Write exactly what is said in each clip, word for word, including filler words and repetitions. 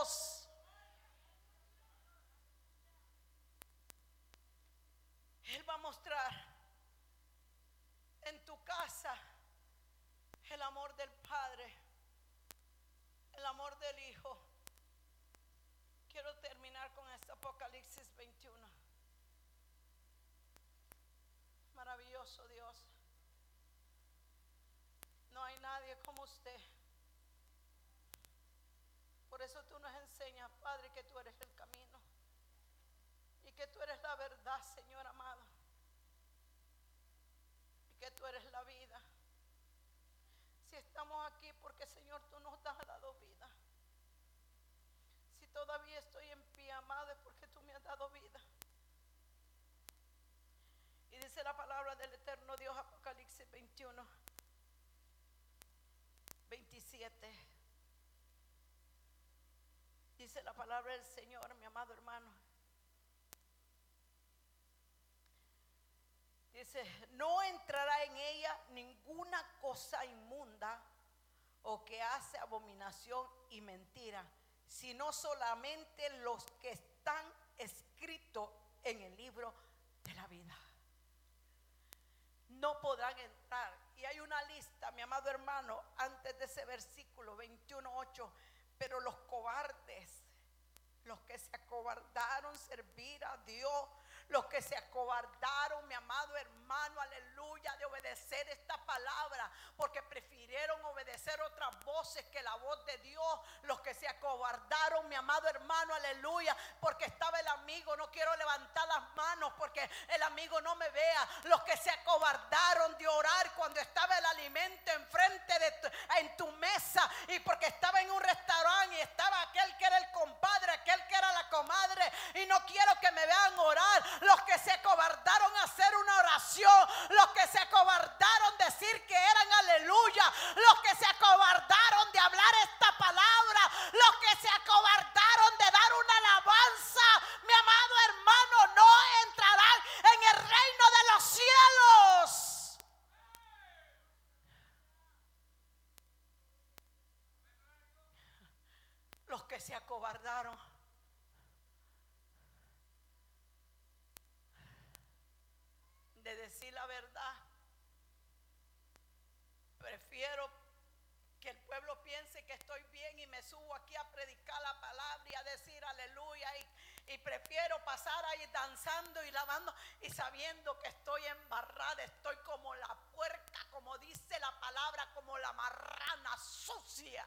Dios. Él va a mostrar en tu casa el amor del Padre, el amor del Hijo. Quiero terminar con este Apocalipsis veintiuno. Maravilloso Dios. No hay nadie como usted. Por eso tú nos enseñas, Padre, que tú eres el camino y que tú eres la verdad, Señor amado, y que tú eres la vida. Si estamos aquí porque, Señor, tú nos has dado vida. Si todavía estoy en pie, amado, es porque tú me has dado vida. Y dice la palabra del eterno Dios, Apocalipsis veintiuno, veintisiete. Dice la palabra del Señor, mi amado hermano. Dice, no entrará en ella ninguna cosa inmunda o que hace abominación y mentira, sino solamente los que están escritos en el libro de la vida. No podrán entrar. Y hay una lista, mi amado hermano, antes de ese versículo veintiuno, ocho. Pero los cobardes, los que se acobardaron servir a Dios, los que se acobardaron, mi amado hermano, aleluya, de obedecer esta palabra, porque prefirieron obedecer otras voces que la voz de Dios. Los que se acobardaron, mi amado hermano, aleluya, porque estaba el amigo. No quiero levantar las manos porque el amigo no me vea. Los que se acobardaron de orar cuando estaba el alimento enfrente de tu, en tu mesa, y porque estaba en un restaurante y estaba aquel que era el compadre, aquel que era la comadre, y no quiero que me vean orar. Los que se acobardaron a hacer una oración, los que se acobardaron decir que eran aleluya, los que se acobardaron de hablar esta palabra, los que se acobardaron de dar una alabanza, mi amado hermano, no entrarán en el reino de los cielos. Los que se acobardaron de decir la verdad. Prefiero que el pueblo piense que estoy bien y me subo aquí a predicar la palabra y a decir aleluya, y, y prefiero pasar ahí danzando y lavando y sabiendo que estoy embarrada, estoy como la puerca, como dice la palabra, como la marrana sucia.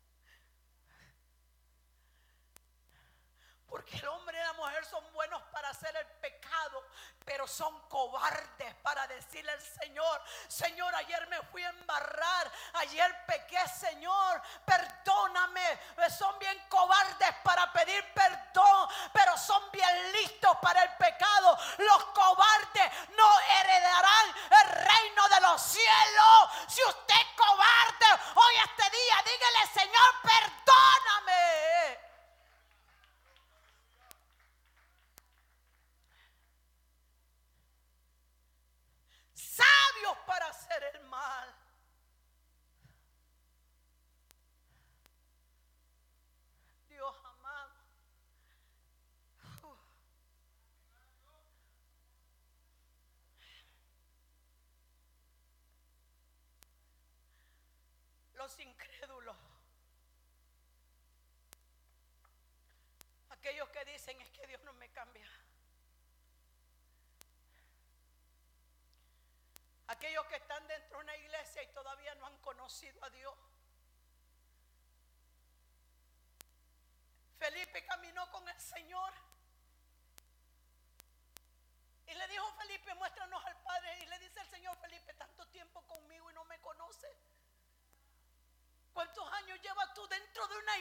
Porque el hombre y la mujer son buenos para hacer el pecado, pero son cobardes para decirle al Señor: Señor, ayer me fui a embarrar, ayer pequé, Señor, perdóname. Son bien cobardes para pedir perdón, pero son bien listos para el pecado. Los cobardes no heredarán el reino de los cielos. Si usted es cobarde hoy este día, dígale: Señor, perdóname. Sabios para hacer el mal. Dios amado. Uf. Los incrédulos, aquellos que dicen: es que Dios no me cambia. Aquellos que están dentro de una iglesia y todavía no han conocido a Dios. Felipe caminó con el Señor y le dijo: Felipe, muéstranos al Padre. Y le dice el Señor: Felipe, tanto tiempo conmigo y no me conoces. ¿Cuántos años llevas tú dentro de una iglesia?